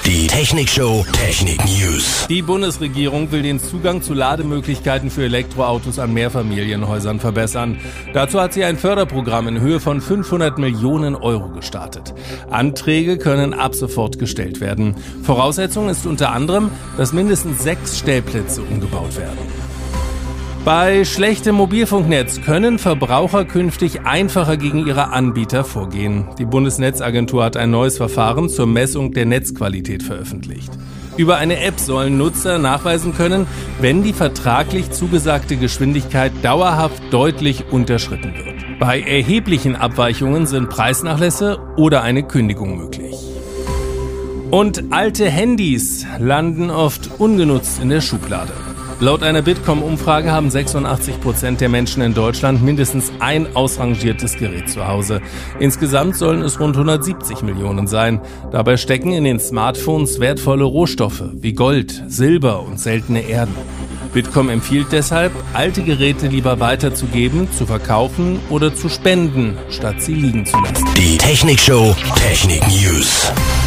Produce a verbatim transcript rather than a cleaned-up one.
Die Technikshow Technik News. Die Bundesregierung will den Zugang zu Lademöglichkeiten für Elektroautos an Mehrfamilienhäusern verbessern. Dazu hat sie ein Förderprogramm in Höhe von fünfhundert Millionen Euro gestartet. Anträge können ab sofort gestellt werden. Voraussetzung ist unter anderem, dass mindestens sechs Stellplätze umgebaut werden. Bei schlechtem Mobilfunknetz können Verbraucher künftig einfacher gegen ihre Anbieter vorgehen. Die Bundesnetzagentur hat ein neues Verfahren zur Messung der Netzqualität veröffentlicht. Über eine App sollen Nutzer nachweisen können, wenn die vertraglich zugesagte Geschwindigkeit dauerhaft deutlich unterschritten wird. Bei erheblichen Abweichungen sind Preisnachlässe oder eine Kündigung möglich. Und alte Handys landen oft ungenutzt in der Schublade. Laut einer Bitkom-Umfrage haben sechsundachtzig Prozent der Menschen in Deutschland mindestens ein ausrangiertes Gerät zu Hause. Insgesamt sollen es rund hundertsiebzig Millionen sein. Dabei stecken in den Smartphones wertvolle Rohstoffe wie Gold, Silber und seltene Erden. Bitkom empfiehlt deshalb, alte Geräte lieber weiterzugeben, zu verkaufen oder zu spenden, statt sie liegen zu lassen. Die Technikshow Technik News.